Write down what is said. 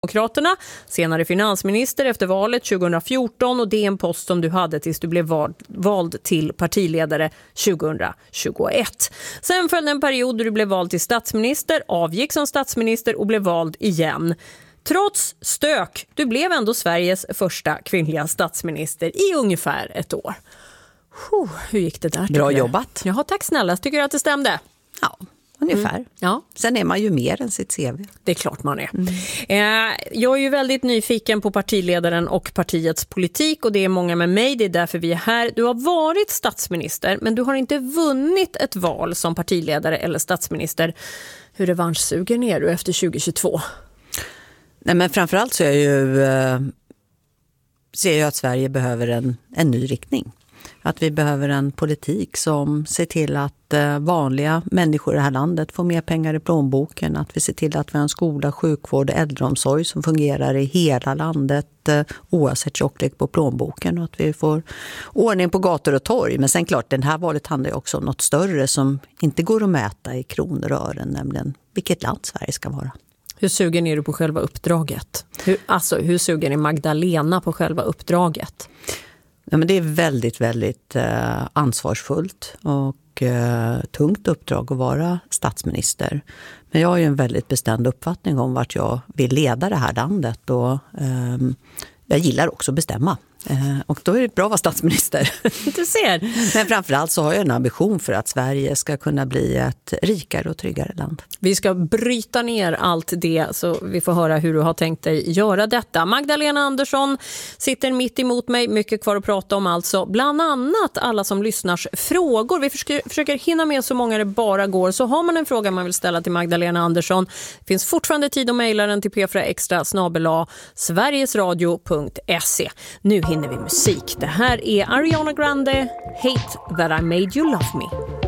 Demokraterna, senare finansminister efter valet 2014 och det är en post som du hade tills du blev vald till partiledare 2021. Sen följde en period då du blev vald till statsminister, avgick som statsminister och blev vald igen. Trots stök, du blev ändå Sveriges första kvinnliga statsminister i ungefär ett år. Hur gick det där? Bra jobbat. Jaha, tack snälla. Tycker du att det stämde? Ja, ungefär. Ja. Sen är man ju mer än sitt CV. Det är klart man är. Jag är ju väldigt nyfiken på partiledaren och partiets politik och det är många med mig. Det är därför vi är här. Du har varit statsminister men du har inte vunnit ett val som partiledare eller statsminister. Hur revanschsugen är du efter 2022? Nej, men framförallt så ser jag att Sverige behöver en ny riktning. Att vi behöver en politik som ser till att vanliga människor i det här landet får mer pengar i plånboken. Att vi ser till att vi har en skola, sjukvård och äldreomsorg som fungerar i hela landet oavsett tjocklek på plånboken. Och att vi får ordning på gator och torg. Men sen klart, det här valet handlar ju också om något större som inte går att mäta i kronor och ören. Nämligen vilket land Sverige ska vara. Hur sugen är du på själva uppdraget? Hur sugen är Magdalena på själva uppdraget? Ja, men det är väldigt, väldigt ansvarsfullt och tungt uppdrag att vara statsminister. Men jag har ju en väldigt bestämd uppfattning om vart jag vill leda det här landet och jag gillar också att bestämma. Och då är det bra att vara statsminister. Du ser. Men framförallt så har jag en ambition för att Sverige ska kunna bli ett rikare och tryggare land. Vi ska bryta ner allt det så vi får höra hur du har tänkt dig göra detta. Magdalena Andersson sitter mitt emot mig. Mycket kvar att prata om alltså. Bland annat alla som lyssnars frågor. Vi försöker hinna med så många det bara går. Så har man en fråga man vill ställa till Magdalena Andersson. Det finns fortfarande tid att mejla den till p4extra@sverigesradio.se. Nu hinner vi musik. Det här är Ariana Grande, Hate That I Made You Love Me.